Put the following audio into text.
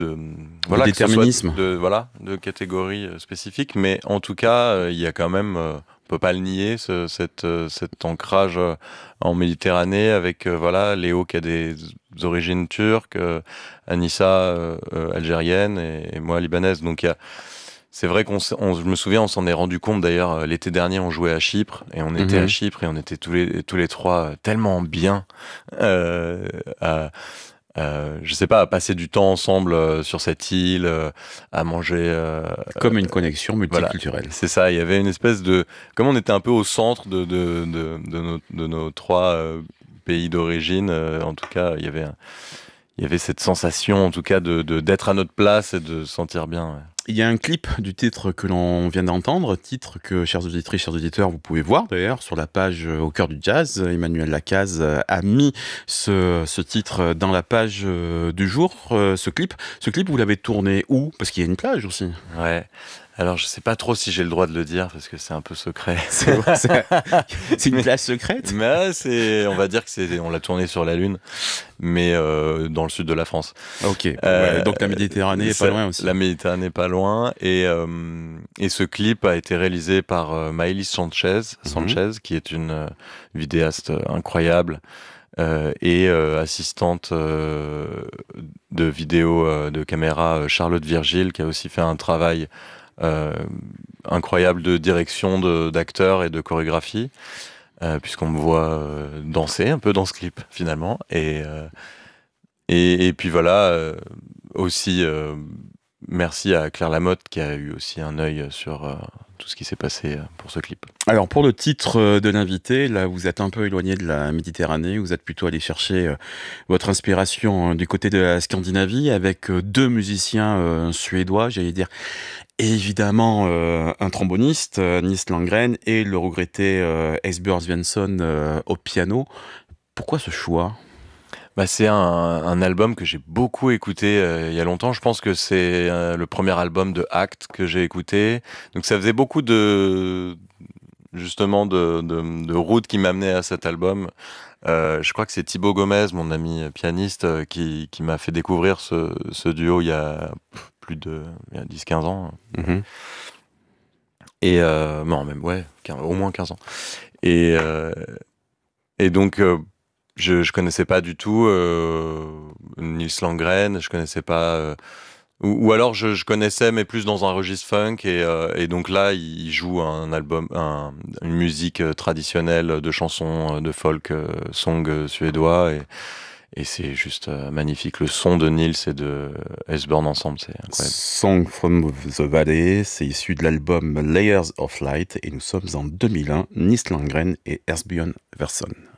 voilà, que ce soit déterminisme. de catégories spécifiques, mais en tout cas, il y a quand même, on peut pas le nier, cet ancrage en Méditerranée avec voilà, Léo qui a des origines turques, Anissa algérienne et moi libanaise. Donc c'est vrai je me souviens, on s'en est rendu compte d'ailleurs l'été dernier, on jouait à Chypre et on était à Mhm. Chypre et on était tous les trois tellement bien. Euh, à, je sais pas, à passer du temps ensemble sur cette île, à manger. Comme une connexion Voilà, multiculturelle. c'est ça. Il y avait une espèce de, comme on était un peu au centre de nos trois pays d'origine. En tout cas, il y avait cette sensation, en tout cas, d'être à notre place et de se sentir bien. Ouais. Il y a un clip du titre que l'on vient d'entendre, titre que, chers auditrices, chers auditeurs, vous pouvez voir d'ailleurs sur la page Au cœur du jazz. Emmanuel Lacaze a mis ce titre dans la page du jour. Ce clip, vous l'avez tourné où? Parce qu'il y a une plage aussi. Ouais. Alors, je sais pas trop si j'ai le droit de le dire parce que c'est un peu secret. C'est une Mais, plage secrète? on va dire que on l'a tourné sur la Lune, mais dans le sud de la France. Ok, bon, Euh, donc la Méditerranée est pas loin la aussi. Méditerranée pas loin et ce clip a été réalisé par Maëlys Mhm. Sanchez, qui est une vidéaste incroyable et assistante de vidéo de caméra Charlotte Virgile, qui a aussi fait un travail euh, incroyable de direction d'acteurs et de chorégraphie, puisqu'on me voit danser un peu dans ce clip finalement. Et puis voilà, aussi merci à Claire Lamotte qui a eu aussi un œil sur tout ce qui s'est passé pour ce clip. Alors pour le titre de l'invité, là vous êtes un peu éloigné de la Méditerranée, vous êtes plutôt allé chercher votre inspiration du côté de la Scandinavie avec deux musiciens suédois, j'allais dire évidemment un tromboniste, Nils Landgren, et le regretté Esbjörn Svensson au piano. Pourquoi ce choix? Bah, c'est un album que j'ai beaucoup écouté il y a longtemps. Je pense que c'est le premier album de Act que j'ai écouté. Donc ça faisait beaucoup de justement de route qui m'amenait à cet album. Je crois que c'est Thibaut Gomez, mon ami pianiste, qui m'a fait découvrir ce duo il y a il y a 10-15 ans. Mhm. Et non, même ouais, au moins 15 ans. Et, euh, et donc je connaissais pas du tout Nils Landgren, je connaissais pas ou alors je connaissais mais plus dans un registre funk et donc là il joue un album une musique traditionnelle de chansons de folk song suédois et c'est juste magnifique, le son de Nils et de Esbjörn ensemble, c'est incroyable. Song from the Valley, c'est issu de l'album Layers of Light et nous sommes en 2001, Nils Landgren et Esbjörn Svensson.